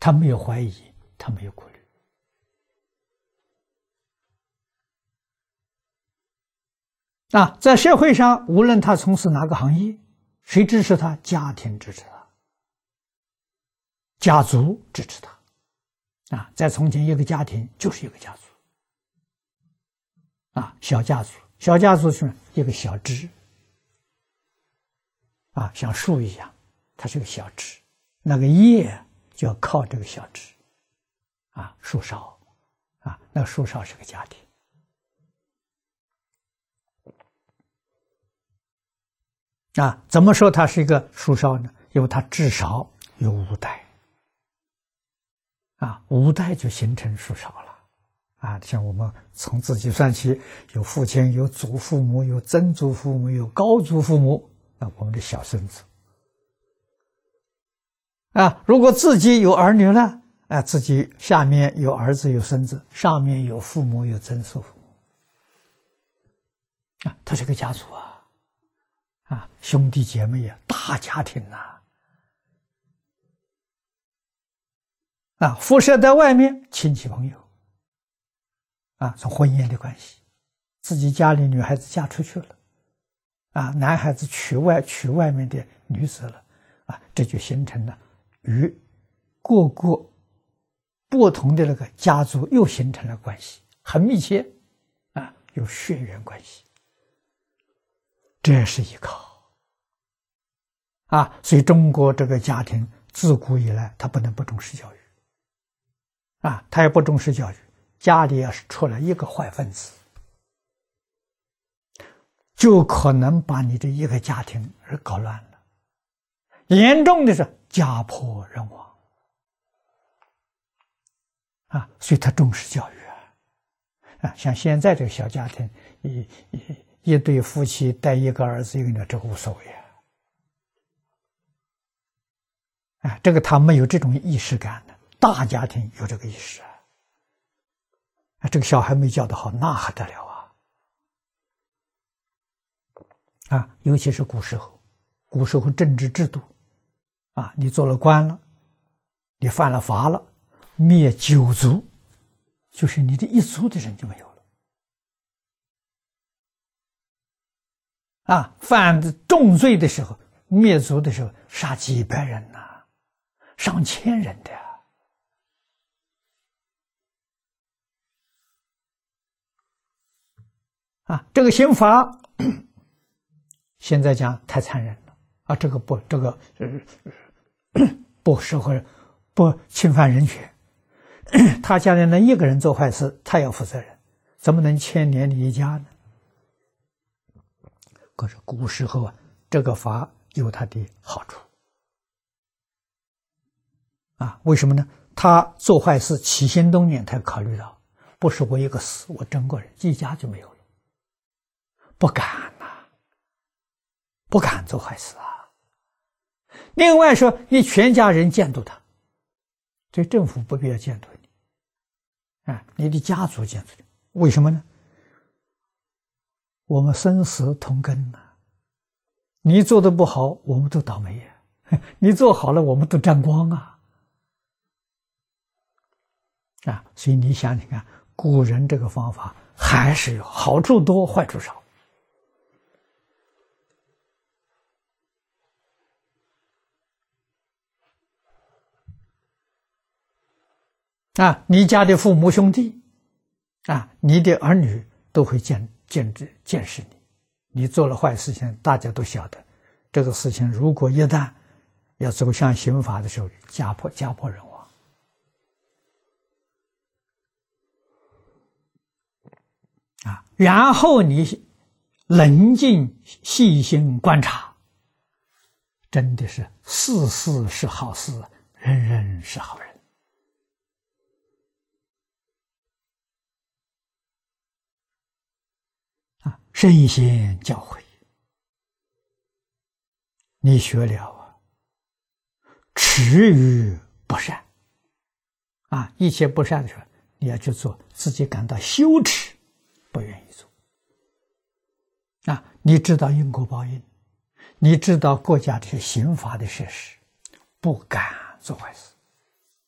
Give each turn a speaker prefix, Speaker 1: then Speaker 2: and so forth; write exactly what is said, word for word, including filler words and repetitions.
Speaker 1: 他没有怀疑，他没有顾虑。啊，在社会上，无论他从事哪个行业，谁支持他？家庭支持他，家族支持他。啊，在从前，一个家庭就是一个家族。啊，小家族，小家族是一个小枝。啊，像树一样，它是个小枝，那个叶就要靠这个小枝。啊，树梢，啊，那个树梢是个家庭。啊，怎么说它是一个树梢呢？因为它至少有五代。啊，五代就形成树梢了。啊，像我们从自己算起，有父亲，有祖父母，有曾祖父母，有高祖父母，那我们的小孙子。啊，如果自己有儿女了，啊，自己下面有儿子有孙子，上面有父母有曾祖父母。啊，他是个家族啊。啊，兄弟姐妹呀，大家庭呐！啊，辐射在外面，亲戚朋友，啊，从婚姻的关系，自己家里女孩子嫁出去了，啊，男孩子娶外娶外面的女子了，啊，这就形成了与各个不同的那个家族又形成了关系，很密切，啊，有血缘关系。这是依靠啊，所以中国这个家庭自古以来，他不能不重视教育啊，他也不重视教育。家里要是出了一个坏分子，就可能把你这一个家庭而搞乱了，严重的是家破人亡啊，所以他重视教育啊。啊，像现在这个小家庭，一一。一对夫妻带一个儿子一个女儿，这个无所谓啊！哎，这个他没有这种意识感的，大家庭有这个意识啊！啊，这个小孩没教得好，那还得了啊！啊，尤其是古时候，古时候政治制度，啊，你做了官了，你犯了法了，灭九族，就是你这一族的人就没有了。啊，犯重罪的时候，灭族的时候，杀几百人呐、啊，上千人的、啊。啊，这个刑罚现在讲太残忍了啊！这个不，这个呃不适合，不侵犯人权。他家里那一个人做坏事，他要负责任，怎么能牵连你一家呢？可是古时候啊，这个法有它的好处啊，为什么呢？他做坏事起心动念，他考虑到不是我一个死，我整个人一家就没有了，不敢呐、啊，不敢做坏事啊。另外说，你全家人监督他，所以政府不必要监督你啊，你的家族监督你，为什么呢？我们生死同根呐、啊，你做的不好，我们都倒霉呀、啊；你做好了，我们都沾光啊！啊，所以你想，你看古人这个方法还是有好处多，坏处少。啊，你家的父母兄弟，啊，你的儿女都会见。见知见识你，你做了坏事情，大家都晓得。这个事情如果一旦要走向刑法的时候，家破家破人亡啊！然后你冷静细心观察，真的是事事是好事，人人是好人。啊，身先教诲，你学了啊，耻于不善啊，一切不善的时候，你要去做，自己感到羞耻，不愿意做啊。你知道因果报应，你知道国家这些刑法的设施，不敢做坏事。